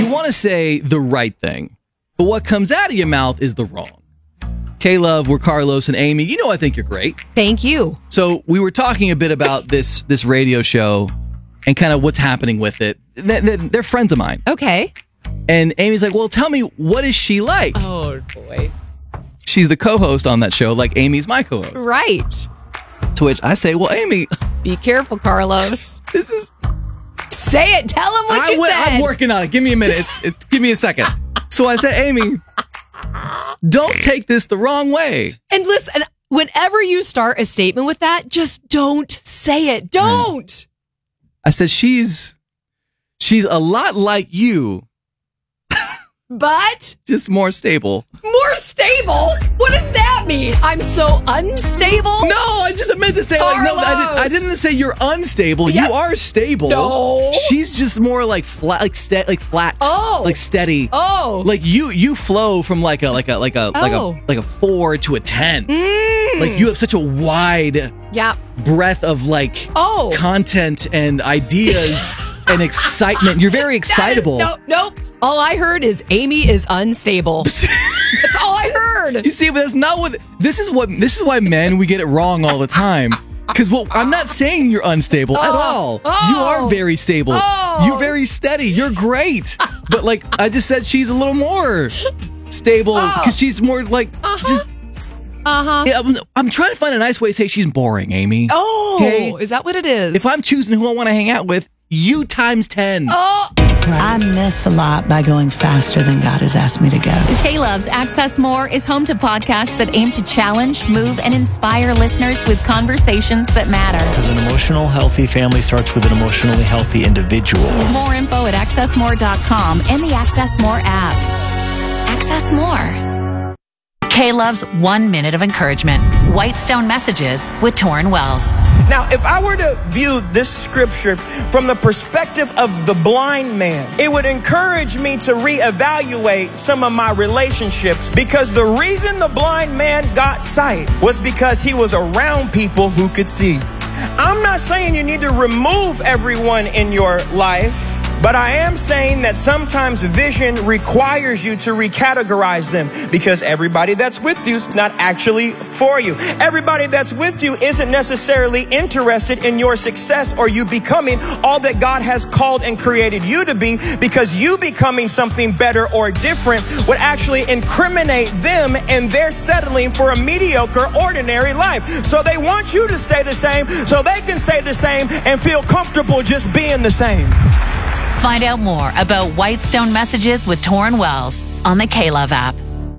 want to say the right thing, but what comes out of your mouth is the wrong. K-Love, we're Carlos and Amy. You know I think you're great. Thank you. So we were talking a bit about this radio show and kind of what's happening with it. They're friends of mine. Okay. And Amy's like, well, tell me, what is she like? Oh, boy. She's the co-host on that show, like Amy's my co-host. Right. To which I say, well, Amy... Be careful, Carlos. This is... Say it. Tell him what you said. I'm working on it. Give me a minute. Give me a second. So I said, Amy, don't take this the wrong way. And listen, whenever you start a statement with that, just don't say it. Don't. I said, she's a lot like you. But? Just more stable. More stable? What does that mean? I'm so unstable? No, I just meant to say, Carlos. like, no, I didn't say you're unstable. Yes. You are stable. No. She's just more like flat, flat. Oh. Like steady. Oh. Like you flow from like a 4 to a 10. Like you have such a wide breadth of like content and ideas and excitement. You're very excitable. Nope. All I heard is Amy is unstable. That's all I heard. You see, but that's not what. This is why men, we get it wrong all the time. Because I'm not saying you're unstable at all. You are very stable. You're very steady. You're great. But like I just said, she's a little more stable because she's more like just. Yeah, I'm trying to find a nice way to say she's boring, Amy. Okay? Is that what it is? If I'm choosing who I want to hang out with, you times 10. I miss a lot by going faster than God has asked me to go. K-Love's Access More is home to podcasts that aim to challenge, move, and inspire listeners with conversations that matter. Because an emotional, healthy family starts with an emotionally healthy individual. More info at accessmore.com and the Access More app. Access More. K-Love's 1 minute of encouragement. Whitestone Messages with Torrin Wells. Now, if I were to view this scripture from the perspective of the blind man, it would encourage me to reevaluate some of my relationships, because the reason the blind man got sight was because he was around people who could see. I'm not saying you need to remove everyone in your life, but I am saying that sometimes vision requires you to recategorize them, because everybody that's with you is not actually for you. Everybody that's with you isn't necessarily interested in your success or you becoming all that God has called and created you to be, because you becoming something better or different would actually incriminate them, and they're settling for a mediocre, ordinary life. So they want you to stay the same so they can stay the same and feel comfortable just being the same. Find out more about Whitestone Messages with Torrin Wells on the K-Love app.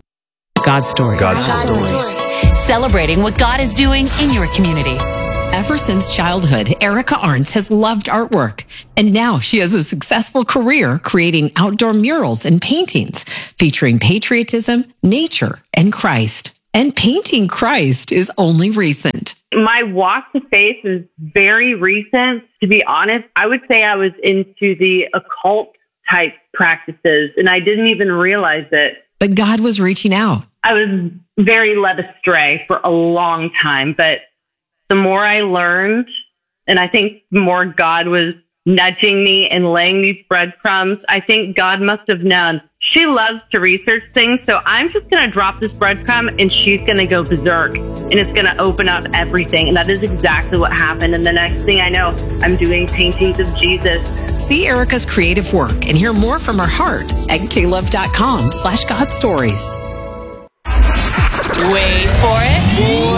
God's story. God's stories. Celebrating what God is doing in your community. Ever since childhood, Erica Arntz has loved artwork, and now she has a successful career creating outdoor murals and paintings featuring patriotism, nature, and Christ. And painting Christ is only recent. My walk to faith is very recent. To be honest, I would say I was into the occult type practices, and I didn't even realize it. But God was reaching out. I was very led astray for a long time, but the more I learned, and I think the more God was nudging me and laying these breadcrumbs, I think God must have known she loves to research things. So I'm just going to drop this breadcrumb and she's going to go berserk and it's going to open up everything. And that is exactly what happened. And the next thing I know, I'm doing paintings of Jesus. See Erica's creative work and hear more from her heart at klove.com/godstories. Wait for it.